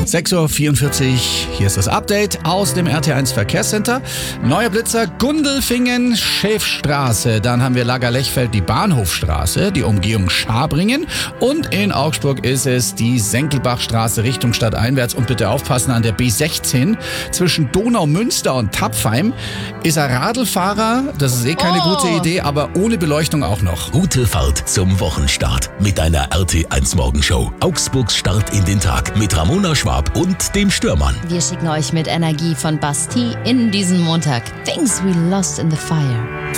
6.44 Uhr, hier ist das Update aus dem RT1 Verkehrscenter. Neuer Blitzer, Gundelfingen, Schäfstraße. Dann haben wir Lager-Lechfeld, die Bahnhofstraße, die Umgehung Schabringen. Und in Augsburg ist es die Senkelbachstraße Richtung stadteinwärts. Und bitte aufpassen, an der B16 zwischen Donaumünster und Tapfheim ist ein Radlfahrer. Das ist keine gute Idee, aber ohne Beleuchtung auch noch. Gute Fahrt zum Wochenstart mit einer RT1 Morgenshow. Augsburgs Start in den Tag mit Ramona Schwab und dem Stürmann. Wir schicken euch mit Energie von Basti in diesen Montag. Things we lost in the fire.